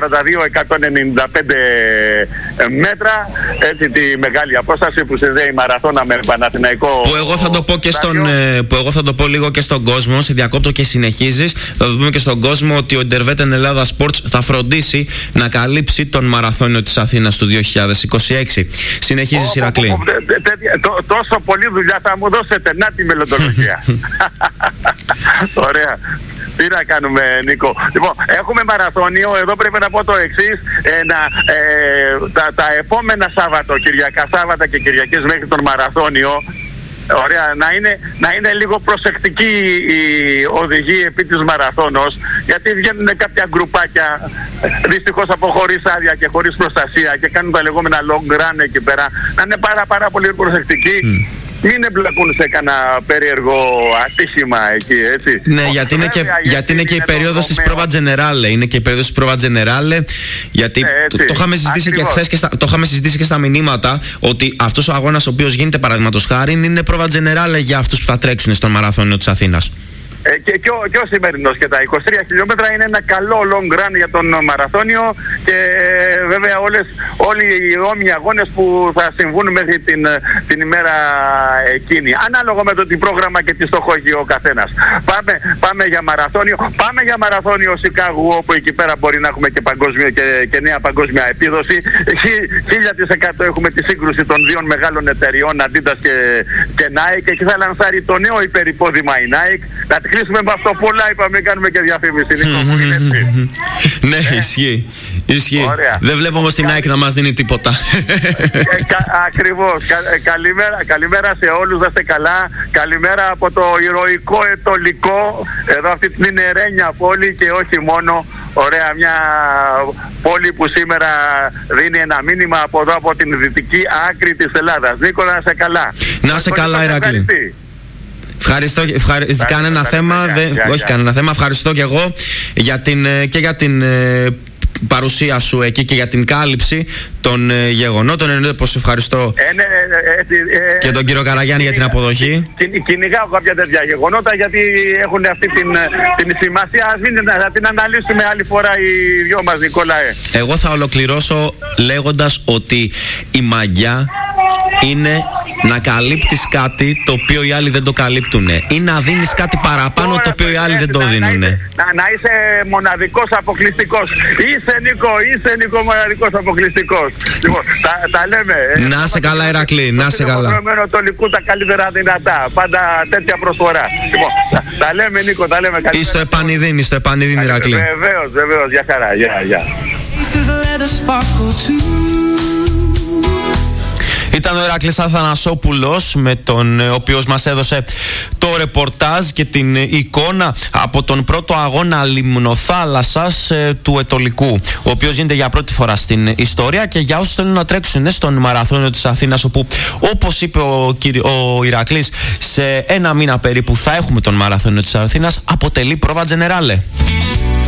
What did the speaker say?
αυτά τα 2.195 μέτρα, έτσι τη μεγάλη απόσταση που συνδέει Μαραθώνα με Παναθηναϊκό. Που εγώ θα το πω λίγο και στον κόσμο, σε διακόπτω και συνεχίζεις. Θα το πούμε και στον κόσμο ότι ο Interwetten Ελλάδα Sports θα φροντίσει να καλύψει τον Μαραθώνιο της Αθήνας του 2026. Συνεχίζεις, Ηρακλή. Τόσο πολλή δουλειά θα μου δώσετε. Να τη μελλοντολογία. Ωραία. Τι να κάνουμε, Νίκο? Λοιπόν, έχουμε μαραθώνιο. Εδώ πρέπει να πω το εξής. Τα επόμενα Σάββατα και Κυριακές μέχρι τον μαραθώνιο, ωραία, να είναι λίγο προσεκτικοί οι οδηγοί επί της μαραθώνος, γιατί βγαίνουν κάποια γκρουπάκια δυστυχώς από χωρίς άδεια και χωρίς προστασία και κάνουν τα λεγόμενα long run εκεί πέρα. Να είναι πάρα πολύ προσεκτικοί. Μην εμπλακούν σε κανένα περίεργο ατύχημα εκεί, έτσι. Ναι, γιατί είναι και η περίοδος της Prova Generale. Είναι και η περίοδος της Prova Generale. Γιατί το είχαμε συζητήσει και χθες και το είχαμε συζητήσει και στα μηνύματα, ότι αυτός ο αγώνας ο οποίος γίνεται, παραδείγματος χάρη, είναι Prova Generale για αυτούς που θα τρέξουν στον Μαραθώνιο της Αθήνας. Και ο σημερινός και τα 23 χιλιόμετρα είναι ένα καλό long run για τον μαραθώνιο, και βέβαια όλοι οι όμοιοι αγώνες που θα συμβούν μέχρι την ημέρα εκείνη, ανάλογα με το τι πρόγραμμα και τι στόχο έχει ο καθένας. Πάμε για μαραθώνιο Σικάγου, όπου εκεί πέρα μπορεί να έχουμε και νέα παγκόσμια επίδοση. 1000% έχουμε τη σύγκρουση των δύο μεγάλων εταιριών, Adidas και Nike, και εκεί θα λανσάρει το νέο υπερυπόδημα η Nike. Να τη κλείσουμε με αυτό, πολλά είπαμε, κάνουμε και διαφήμιση. Ναι, ισχύει. Δεν βλέπω όμως την Nike να μας δίνει τίποτα. Ακριβώς. Καλημέρα σε όλους, να είστε καλά. Καλημέρα από το ηρωικό Ετωλικό, εδώ αυτή την Ερένια πόλη, και όχι μόνο. Ωραία, μια πόλη που σήμερα δίνει ένα μήνυμα από εδώ, από την δυτική άκρη της Ελλάδας. Νίκο, να είσαι καλά. Να είσαι καλά, Ηρακλή. Ευχαριστώ. Κανένα θέμα. Όχι κανένα θέμα. Ευχαριστώ και εγώ για την παρουσία σου εκεί και για την κάλυψη των γεγονότων. Εννοείται πως ευχαριστώ και τον κύριο Καραγιάννη για την αποδοχή. Κυνηγάω κάποια τέτοια γεγονότα, γιατί έχουν αυτή την σημασία. Ας μην την αναλύσουμε άλλη φορά οι δυο μας, Νικόλαε. Εγώ θα ολοκληρώσω λέγοντας ότι η μαγιά είναι να καλύπτεις κάτι το οποίο οι άλλοι δεν το καλύπτουν, ή να δίνεις κάτι παραπάνω το οποίο οι άλλοι δεν το δίνουν. Να είσαι μοναδικός, αποκλειστικός. Είσαι Νίκο μοναδικός, αποκλειστικός. Λοιπόν, τα λέμε. Να σε καλά, Ηρακλή, να σε καλά. Το Λυκού τα καλύτερα δυνατά. Πάντα τέτοια προσφορά. Λοιπόν, τα λέμε, Νίκο, τα λέμε. Στο επανειδήν, Ηρακλή. Βεβαίως, για χαρά. Γεια. Ήταν ο Ηρακλής Αθανασόπουλος, με τον οποίος μας έδωσε το ρεπορτάζ και την εικόνα από τον πρώτο αγώνα λιμνοθάλασσας του Ετωλικού, ο οποίος γίνεται για πρώτη φορά στην ιστορία, και για όσους θέλουν να τρέξουν στον Μαραθώνιο της Αθήνας, όπου, όπως είπε ο Ηρακλής, σε ένα μήνα περίπου θα έχουμε τον Μαραθώνιο της Αθήνας, αποτελεί Prova Generale.